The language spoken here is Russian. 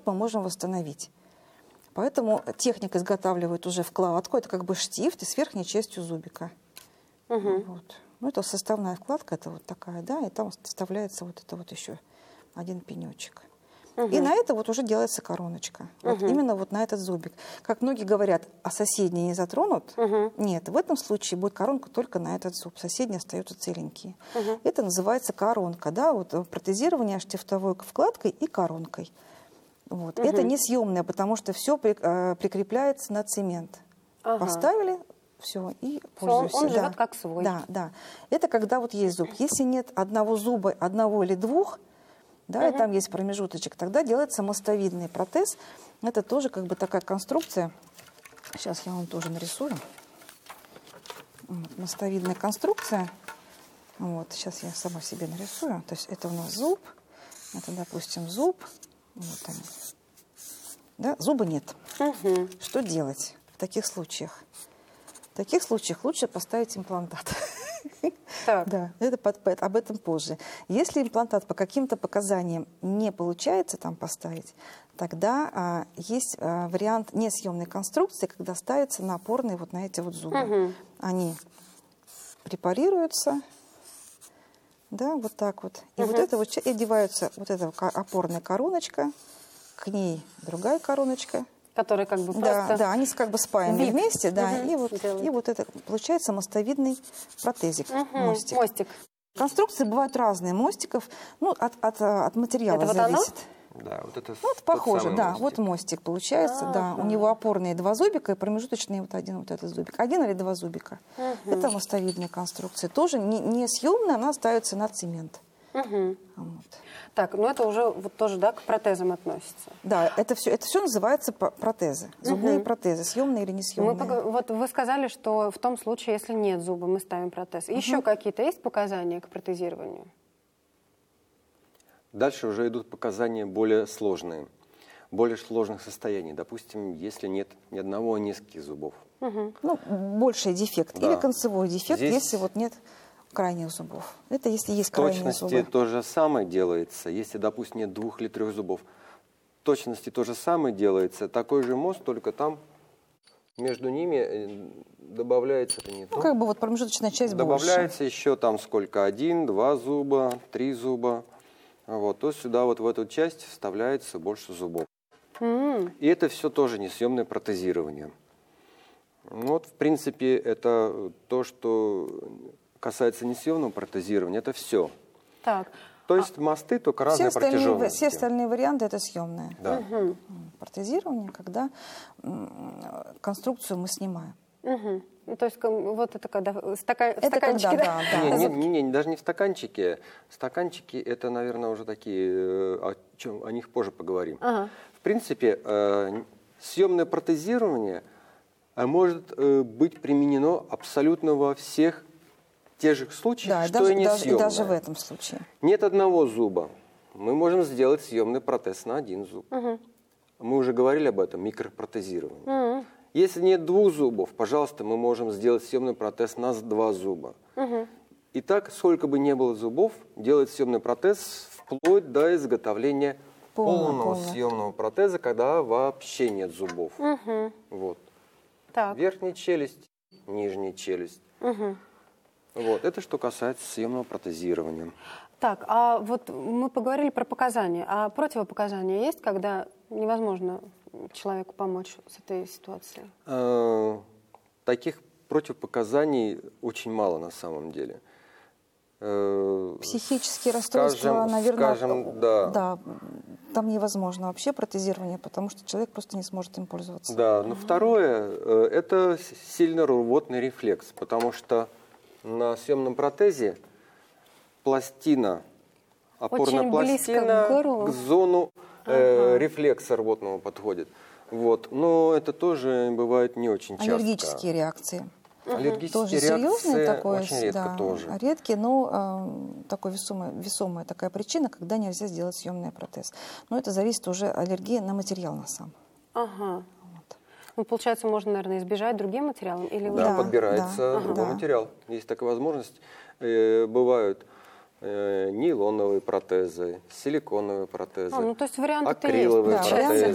мы можем восстановить. Поэтому техник изготавливает уже вкладку, это как бы штифт и с верхней частью зубика. Вот. Ну, это составная вкладка, это вот такая, да, и там вставляется вот это вот еще один пенечек. И на это вот уже делается короночка. Вот именно вот на этот зубик. Как многие говорят, а соседние не затронут? Нет, в этом случае будет коронка только на этот зуб. Соседние остаются целенькие. Это называется коронка, да, вот протезирование штифтовой вкладкой и коронкой. Вот. Это несъемное, потому что все прикрепляется на цемент. Поставили, все, и пользуешься. Он живет как свой. Да, да. Это когда вот есть зуб. Если нет одного зуба, одного или двух, да, и там есть промежуточек, тогда делается мостовидный протез. Это тоже как бы такая конструкция. Сейчас я вам тоже нарисую. Вот, мостовидная конструкция. Вот, сейчас я сама себе нарисую. То есть это у нас зуб, это, допустим, зуб. Вот они. Да, зуба нет. Что делать в таких случаях? В таких случаях лучше поставить имплантат. Так. Да, об этом позже. Если имплантат по каким-то показаниям не получается там поставить, тогда есть вариант несъемной конструкции, когда ставятся на опорные вот на эти вот зубы. Они препарируются, да, вот так вот. И вот это вот и одеваются вот эта опорная короночка, к ней другая короночка. Которые как бы просто... Да, они как бы спаяны вместе, да, и вот это получается мостовидный протезик, мостик. Конструкции бывают разные мостиков, ну, от материала это зависит. Да, вот это вот похоже, да, мостик. вот мостик получается, да, у него опорные два зубика и промежуточные вот один вот этот зубик, один или два зубика. Это мостовидная конструкция, тоже не съемная, она ставится на цемент. Вот. Так, ну это уже вот тоже, да, к протезам относится. Да, это все называется протезы, зубные протезы, съемные или несъемные. Вот вы сказали, что в том случае, если нет зуба, мы ставим протез. Еще какие-то есть показания к протезированию? Дальше уже идут показания более сложные, более сложных состояний. Допустим, если нет ни одного, а нескольких зубов. Ну, больший дефект или концевой дефект, если вот нет крайних зубов. Это если есть крайние зубы. В точности то же самое делается, если, допустим, нет 2 или 3 зубов. В точности то же самое делается, такой же мост, только там между ними добавляется... Ну, как бы вот промежуточная часть добавляется больше. еще там сколько? 1, 2 зуба, 3 зуба. Вот, то сюда вот в эту часть вставляется больше зубов. И это все тоже несъемное протезирование. Вот, в принципе, это то, что касается несъемного протезирования, это все. Так. То есть мосты только разные протяженности. Все остальные варианты это съемные. Да. Протезирование, когда конструкцию мы снимаем. Ну, то есть вот это когда стаканчики, когда, да. Не, даже не в стаканчике. Стаканчики это, наверное, уже такие, о них позже поговорим. В принципе, съемное протезирование может быть применено абсолютно во всех тех же случаях, что и несъемное. И даже в этом случае. Нет одного зуба. Мы можем сделать съемный протез на один зуб. Мы уже говорили об этом, микропротезирование. Если нет 2 зубов, пожалуйста, мы можем сделать съемный протез на 2 зуба. И так, сколько бы ни было зубов, делать съемный протез вплоть до изготовления полного съемного протеза, когда вообще нет зубов. Вот. Так. Верхняя челюсть, нижняя челюсть. Вот. Это что касается съемного протезирования. Так, а вот мы поговорили про показания. А противопоказания есть, когда невозможно человеку помочь с этой ситуацией? Таких противопоказаний очень мало на самом деле. Психические расстройства, наверное, да. Там невозможно вообще протезирование, потому что человек просто не сможет им пользоваться. Да, но второе, это сильный рвотный рефлекс, потому что на съемном протезе пластина, опорная пластина к зону рефлекса рвотного подходит. Вот. Но это тоже бывает не очень часто. Аллергические реакции. Аллергические тоже реакции серьезные такое, очень редко тоже. Редкие, но такой весомая такая причина, когда нельзя сделать съемный протез. Но это зависит уже аллергии на материал на сам. Вот. Ну, получается, можно, наверное, избежать другим материалом? Или подбирается другой материал. Есть такая возможность. Бывают нейлоновые протезы, силиконовые протезы, то есть варианты-то акриловые есть. Да, протезы.